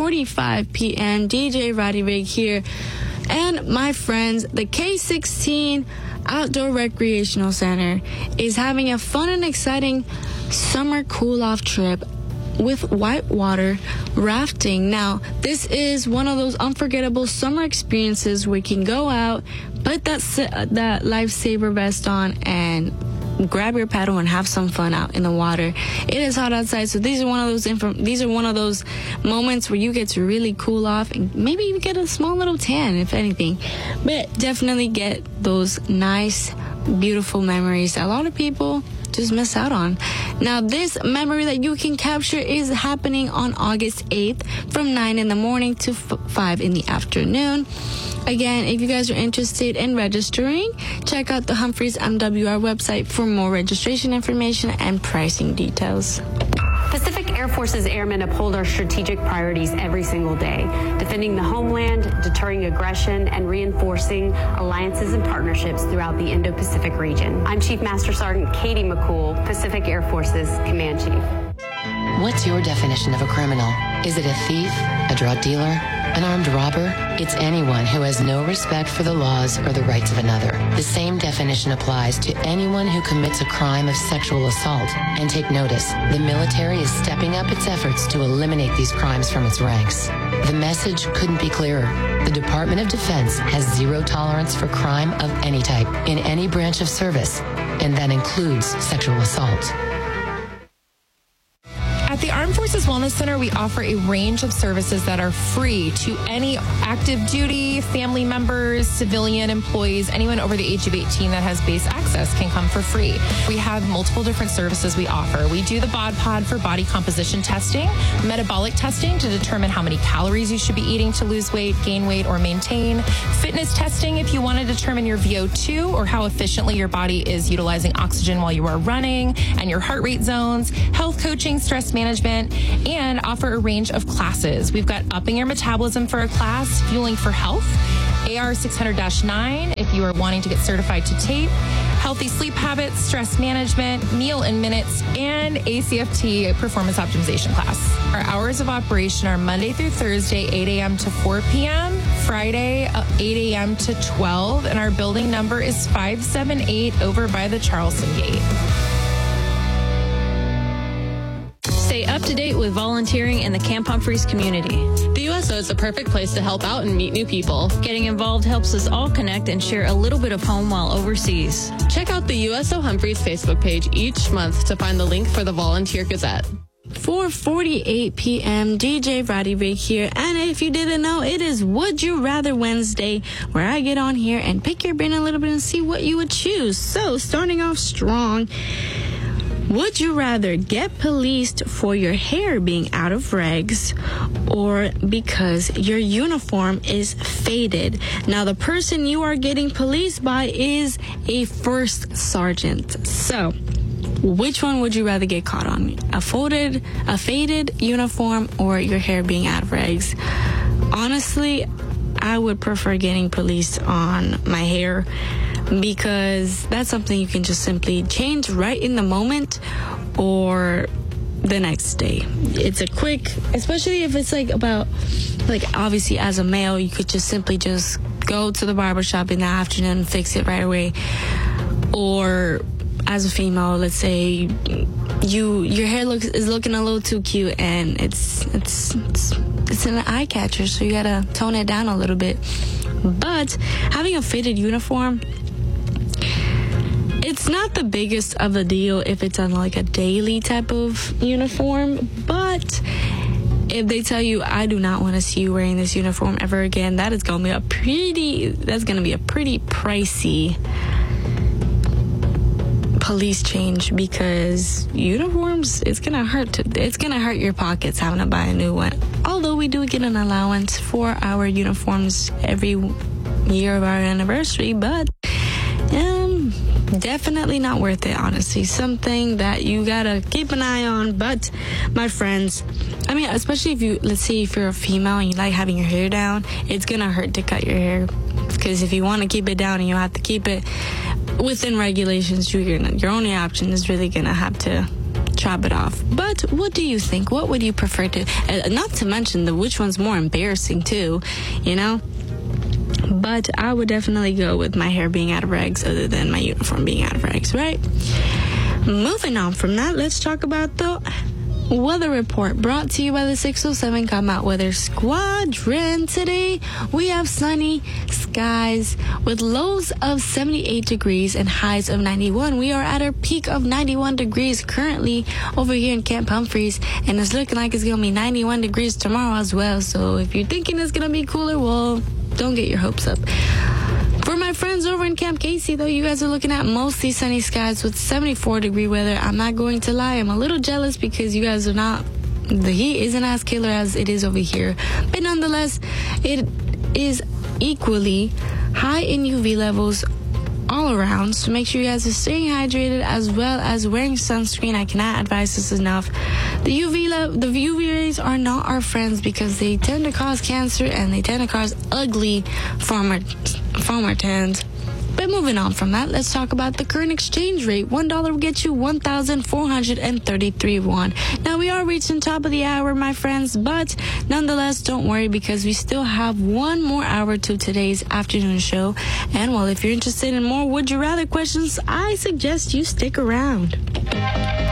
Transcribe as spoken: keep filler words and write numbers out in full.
forty-five p.m. D J Roddy Rig here. And my friends, the K sixteen Outdoor Recreational Center is having a fun and exciting summer cool-off trip with whitewater rafting. Now, this is one of those unforgettable summer experiences where you can go out, put that that lifesaver vest on, and grab your paddle and have some fun out in the water. It is hot outside, so these are one of those inf- these are one of those moments where you get to really cool off and maybe even get a small little tan, if anything. But definitely get those nice, beautiful memories that a lot of people just miss out on. Now, this memory that you can capture is happening on August eighth from nine in the morning to f- five in the afternoon. Again, if you guys are interested in registering, check out the Humphreys M W R website for more registration information and pricing details. Pacific Air Force's airmen uphold our strategic priorities every single day, defending the homeland, deterring aggression, and reinforcing alliances and partnerships throughout the Indo-Pacific region. I'm Chief Master Sergeant Katie McCool, Pacific Air Force's Command Chief. What's your definition of a criminal? Is it a thief, a drug dealer, an armed robber? It's anyone who has no respect for the laws or the rights of another. The same definition applies to anyone who commits a crime of sexual assault. And take notice, the military is stepping up its efforts to eliminate these crimes from its ranks. The message couldn't be clearer. The Department of Defense has zero tolerance for crime of any type in any branch of service, and that includes sexual assault. At the Armed Forces Wellness Center, we offer a range of services that are free to any active duty, family members, civilian employees, anyone over the age of eighteen that has base access can come for free. We have multiple different services we offer. We do the Bod Pod for body composition testing, metabolic testing to determine how many calories you should be eating to lose weight, gain weight, or maintain, fitness testing if you want to determine your V O two or how efficiently your body is utilizing oxygen while you are running, and your heart rate zones, health coaching, stress management, and offer a range of classes. We've got Upping Your Metabolism for a class, Fueling for Health, A R six hundred dash nine if you are wanting to get certified to tape, Healthy Sleep Habits, Stress Management, Meal in Minutes, and A C F T Performance Optimization class. Our hours of operation are Monday through Thursday, eight a.m. to four p.m., Friday, eight a.m. to twelve, and our building number is five seven eight over by the Charleston Gate. Stay up to date with volunteering in the Camp Humphreys community. The U S O is the perfect place to help out and meet new people. Getting involved helps us all connect and share a little bit of home while overseas. Check out the U S O Humphreys Facebook page each month to find the link for the Volunteer Gazette. four forty-eight p.m. D J Roddy Rig here, and if you didn't know, it is Would You Rather Wednesday, where I get on here and pick your brain a little bit and see what you would choose. So, starting off strong, would you rather get policed for your hair being out of regs or because your uniform is faded? Now, the person you are getting policed by is a first sergeant. So, which one would you rather get caught on? A folded, a faded uniform or your hair being out of regs? Honestly, I would prefer getting policed on my hair, because that's something you can just simply change right in the moment or the next day. It's a quick, especially if it's like about, like obviously as a male, you could just simply just go to the barbershop in the afternoon and fix it right away. Or as a female, let's say you your hair looks is looking a little too cute and it's it's it's, it's an eye catcher, so you gotta tone it down a little bit. But having a fitted uniform, it's not the biggest of a deal if it's on like a daily type of uniform, but if they tell you, I do not want to see you wearing this uniform ever again, that is going to be a pretty, that's going to be a pretty pricey police change, because uniforms, it's going to hurt, to, it's going to hurt your pockets having to buy a new one. Although we do get an allowance for our uniforms every year of our anniversary, but um, definitely not worth it, honestly. Something that you gotta keep an eye on. But my friends, I mean, especially if you, let's say if you're a female and you like having your hair down, it's gonna hurt to cut your hair, because if you want to keep it down and you have to keep it within regulations, you're gonna, your only option is really gonna have to chop it off. But what do you think? What would you prefer to, uh, not to mention the which one's more embarrassing too, you know? But I would definitely go with my hair being out of rags other than my uniform being out of rags, right? Moving on from that, let's talk about the weather report brought to you by the six oh seven Combat Weather Squadron. Today, we have sunny skies with lows of seventy-eight degrees and highs of ninety-one. We are at a peak of ninety-one degrees currently over here in Camp Humphreys, and it's looking like it's going to be ninety-one degrees tomorrow as well. So if you're thinking it's going to be cooler, well, don't get your hopes up. For my friends over in Camp Casey, though, you guys are looking at mostly sunny skies with seventy-four degree weather. I'm not going to lie, I'm a little jealous because you guys are not, the heat isn't as killer as it is over here. But nonetheless, it is equally high in U V levels all around, so make sure you guys are staying hydrated as well as wearing sunscreen. I cannot advise this enough. The U V le- the U V rays are not our friends because they tend to cause cancer and they tend to cause ugly farmer farmer tans. But moving on from that, let's talk about the current exchange rate. One dollar will get you one thousand four hundred thirty-three won. Now, we are reaching top of the hour, my friends, but nonetheless, don't worry because we still have one more hour to today's afternoon show. And well, if you're interested in more Would You Rather questions, I suggest you stick around.